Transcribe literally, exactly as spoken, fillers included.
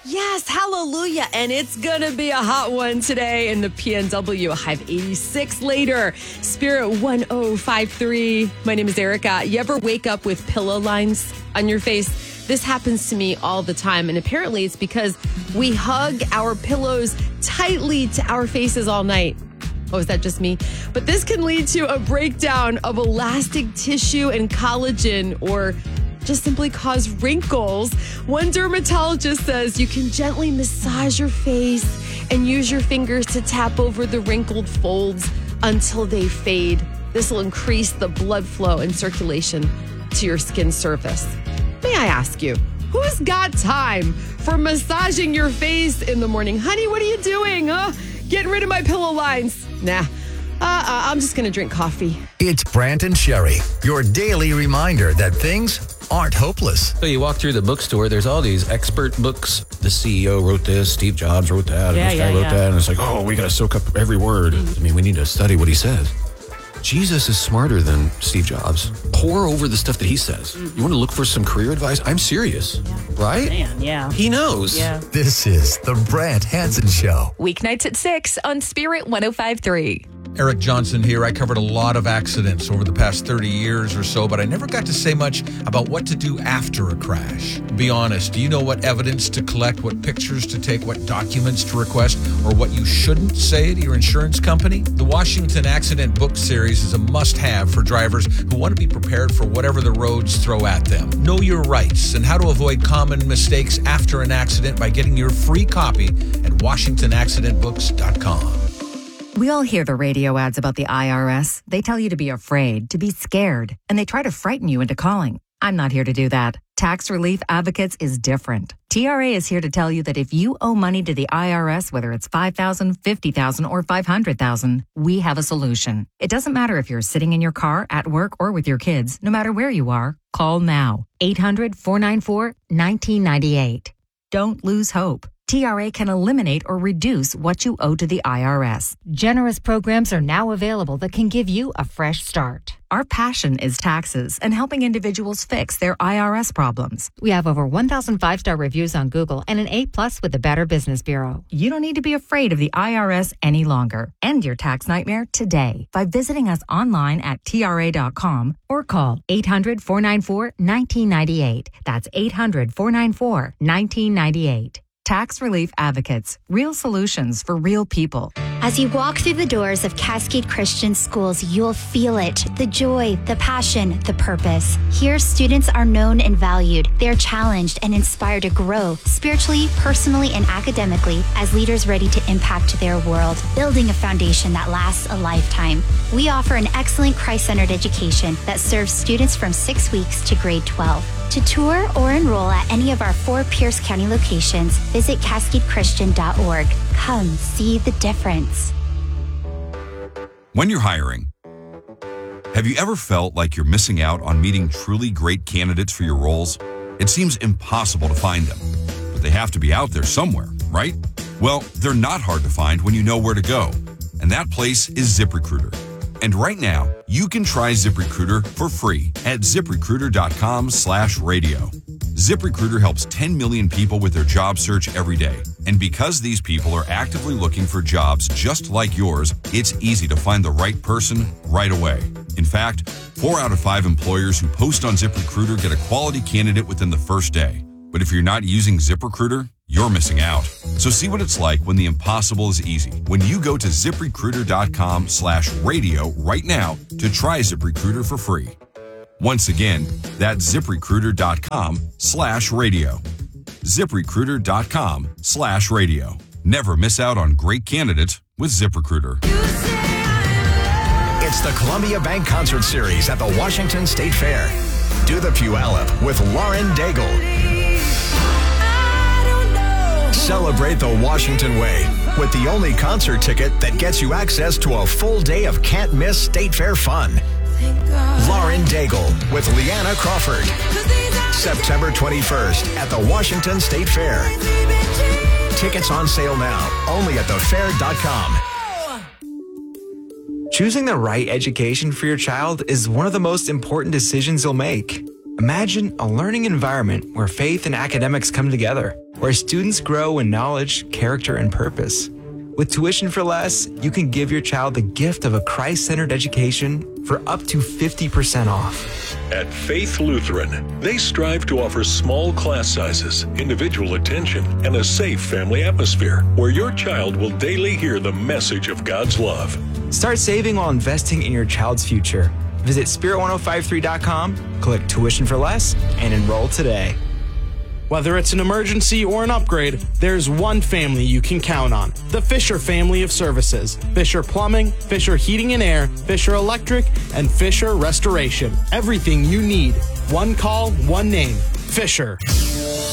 Yes, hallelujah. And it's going to be a hot one today in the P N W. High of eighty-six later. Spirit one oh five three. My name is Erica. You ever wake up with pillow lines on your face? This happens to me all the time. And apparently it's because we hug our pillows tightly to our faces all night. Oh, is that just me? But this can lead to a breakdown of elastic tissue and collagen, or just simply cause wrinkles. One dermatologist says you can gently massage your face and use your fingers to tap over the wrinkled folds until they fade. This will increase the blood flow and circulation to your skin surface. May I ask you, who's got time for massaging your face in the morning? Honey, what are you doing? Huh? Getting rid of my pillow lines. Nah, uh, uh, I'm just going to drink coffee. It's Brant and Sherry, your daily reminder that things aren't hopeless. So you walk through the bookstore, there's all these expert books. The C E O wrote this, Steve Jobs wrote that, Yeah, and this guy yeah, wrote yeah. that. And it's like, oh, we got to soak up every word. I mean, we need to study what he says. Jesus is smarter than Steve Jobs. Pour over the stuff that he says. You want to look for some career advice? I'm serious, right? Man, yeah. He knows. Yeah. This is the Brant Hansen Show. Weeknights at six on Spirit one oh five three. Eric Johnson here. I covered a lot of accidents over the past thirty years or so, but I never got to say much about what to do after a crash. Be honest, do you know what evidence to collect, what pictures to take, what documents to request, or what you shouldn't say to your insurance company? The Washington Accident Book Series is a must-have for drivers who want to be prepared for whatever the roads throw at them. Know your rights and how to avoid common mistakes after an accident by getting your free copy at washington accident books dot com. We all hear the radio ads about the I R S. They tell you to be afraid, to be scared, and they try to frighten you into calling. I'm not here to do that. Tax Relief Advocates is different. T R A is here to tell you that if you owe money to the I R S, whether it's five thousand dollars, fifty thousand dollars, or five hundred thousand dollars, we have a solution. It doesn't matter if you're sitting in your car, at work, or with your kids. No matter where you are, call now. eight hundred, four nine four, one nine nine eight. Don't lose hope. T R A can eliminate or reduce what you owe to the I R S. Generous programs are now available that can give you a fresh start. Our passion is taxes and helping individuals fix their I R S problems. We have over one thousand five-star reviews on Google and an A plus with the Better Business Bureau. You don't need to be afraid of the I R S any longer. End your tax nightmare today by visiting us online at T R A dot com or call eight hundred, four nine four, one nine nine eight. That's eight hundred, four nine four, one nine nine eight. Tax Relief Advocates, real solutions for real people. As you walk through the doors of Cascade Christian Schools, you'll feel it, the joy, the passion, the purpose. Here, students are known and valued. They're challenged and inspired to grow spiritually, personally, and academically as leaders ready to impact their world, building a foundation that lasts a lifetime. We offer an excellent Christ-centered education that serves students from six weeks to grade twelve. To tour or enroll at any of our four Pierce County locations, visit cascade christian dot org. Come see the difference. When you're hiring, have you ever felt like you're missing out on meeting truly great candidates for your roles? It seems impossible to find them, but they have to be out there somewhere, right? Well, they're not hard to find when you know where to go, and that place is ZipRecruiter. And right now, you can try ZipRecruiter for free at ziprecruiter dot com slash radio. ZipRecruiter helps ten million people with their job search every day. And because these people are actively looking for jobs just like yours, it's easy to find the right person right away. In fact, four out of five employers who post on ZipRecruiter get a quality candidate within the first day. But if you're not using ZipRecruiter, you're missing out. So see what it's like when the impossible is easy. When you go to ziprecruiter dot com slash radio right now to try ZipRecruiter for free. Once again, that's ziprecruiter dot com slash radio. ziprecruiter dot com slash radio. Never miss out on great candidates with ZipRecruiter. It's the Columbia Bank Concert Series at the Washington State Fair. Do the Puyallup with Lauren Daigle. Celebrate the Washington way with the only concert ticket that gets you access to a full day of can't-miss State Fair fun. Lauren Daigle with Leanna Crawford. September twenty-first at the Washington State Fair. Tickets on sale now, only at the fair dot com. Choosing the right education for your child is one of the most important decisions you'll make. Imagine a learning environment where faith and academics come together. where students grow in knowledge, character, and purpose. With Tuition for Less, you can give your child the gift of a Christ-centered education for up to fifty percent off. At Faith Lutheran, they strive to offer small class sizes, individual attention, and a safe family atmosphere where your child will daily hear the message of God's love. Start saving while investing in your child's future. Visit spirit ten fifty-three dot com, click Tuition for Less, and enroll today. Whether it's an emergency or an upgrade, there's one family you can count on. The Fisher family of services. Fisher Plumbing, Fisher Heating and Air, Fisher Electric, and Fisher Restoration. Everything you need. One call, one name. Fisher.